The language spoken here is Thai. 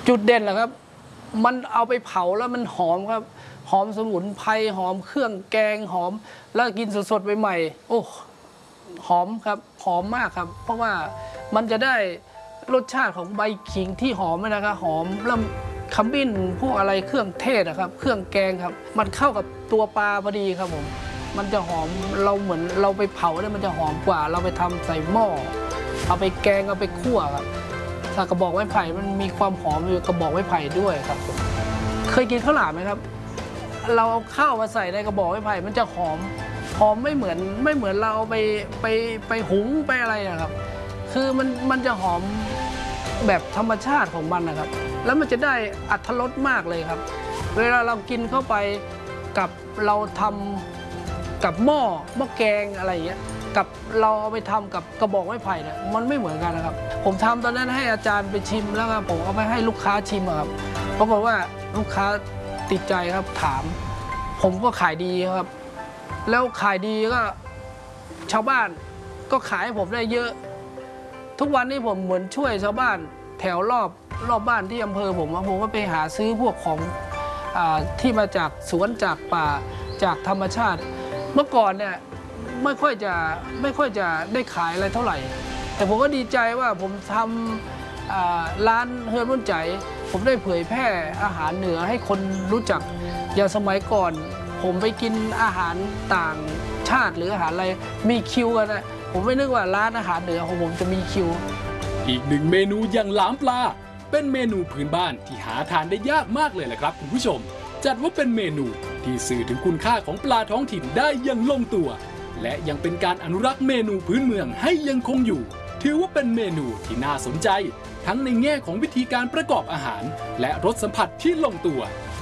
จุดเด่นเหรอครับมันเอาไปเผาแล้วมันหอมครับหอมสมุนไพรหอมเครื่องแกงหอมแล้วกินสดๆใหม่ๆโอ้หอมครับหอมมากครับเพราะว่ามันจะได้รสชาติของใบขิงที่หอมนะครับหอมแล้วขมิ้นพวกอะไรเครื่องเทศนะครับเครื่องแกงครับมันเข้ากับตัวปลาพอดีครับผมมันจะหอมเราเหมือนเราไปเผาเนี่ยมันจะหอมกว่าเราไปทำใส่หม้อเอาไปแกงเอาไปคั่วครับถ้ากระบอกไม้ไผ่มันมีความหอมอยู่กระบอกไม้ไผ่ด้วยครับเคยกินข้าวหลามไหมครับเราเอาข้าวมาใส่ในกระบอกไม้ไผ่มันจะหอมไม่เหมือนเราไปหุงไปอะไรนะครับคือมันจะหอมแบบธรรมชาติของมันนะครับแล้วมันจะได้อรรถรสมากเลยครับเวลาเรากินเข้าไปกับเราทำกับหม้อแกงอะไรอย่างเงี้ยกับเราเอาไปทำกับกระบอกไม้ไผ่เนี่ยมันไม่เหมือนกันนะครับผมทำตอนนั้นให้อาจารย์ไปชิมแล้วครับผมเอาไปให้ลูกค้าชิมครับปรากฏว่าลูกค้าติดใจครับถามผมก็ขายดีครับแล้วขายดีก็ชาวบ้านก็ขายให้ผมได้เยอะทุกวันนี้ผมเหมือนช่วยชาวบ้านแถวรอบบ้านที่อำเภอผมก็ไปหาซื้อพวกของที่มาจากสวนจากป่าจากธรรมชาติเมื่อก่อนเนี่ยไม่ค่อยจะได้ขายอะไรเท่าไหร่แต่ผมก็ดีใจว่าผมทำร้านเฮือนรุ่นใจผมได้เผยแพร่อาหารเหนือให้คนรู้จักอย่างสมัยก่อนผมไปกินอาหารต่างชาติหรืออาหารอะไรมีคิวกันนะผมไม่นึกว่าร้านอาหารเหนือของผมจะมีคิวอีกหนึ่งเมนูอย่างหลามปลาเป็นเมนูพื้นบ้านที่หาทานได้ยากมากเลยแหละครับคุณผู้ชมจัดว่าเป็นเมนูที่สื่อถึงคุณค่าของปลาท้องถิ่นได้อย่างลงตัวและยังเป็นการอนุรักษ์เมนูพื้นเมืองให้ยังคงอยู่ถือว่าเป็นเมนูที่น่าสนใจทั้งในแง่ของวิธีการประกอบอาหารและรสสัมผัสที่ลงตัว